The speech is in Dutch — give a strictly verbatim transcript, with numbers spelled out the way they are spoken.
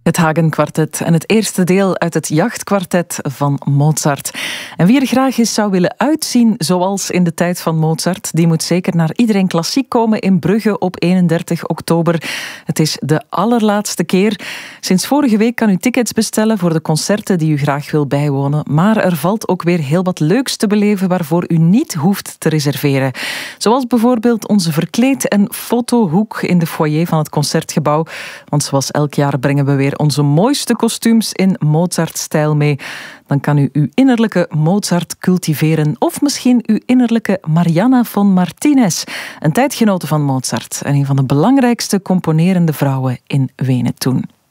Het Hagen-kwartet en het eerste deel uit het Jachtkwartet van Mozart. En wie er graag eens zou willen uitzien zoals in de tijd van Mozart, die moet zeker naar Iedereen Klassiek komen in Brugge op eenendertig oktober. Het is de allerlaatste keer. Sinds vorige week kan u tickets bestellen voor de concerten die u graag wil bijwonen. Maar er valt ook weer heel wat leuks te beleven waarvoor u niet hoeft te reserveren. Zoals bijvoorbeeld onze verkleed- en fotohoek in de foyer van het Concertgebouw. Want zoals elk jaar brengen we weer onze mooiste kostuums in Mozart-stijl mee. Dan kan u uw innerlijke Mozart cultiveren. Of misschien uw innerlijke Marianna von Martinez. Een tijdgenote van Mozart en een van de belangrijkste componerende vrouwen in Wenen toen.